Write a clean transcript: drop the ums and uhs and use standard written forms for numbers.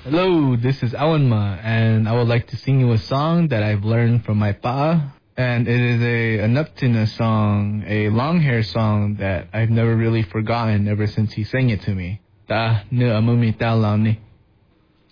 Hello, this is Awanma, and I would like to sing you a song that I've learned from my pa. And it is a Naptina song, a long hair song that I've never really forgotten ever since he sang it to me. Ta nu amumi ta lao ni.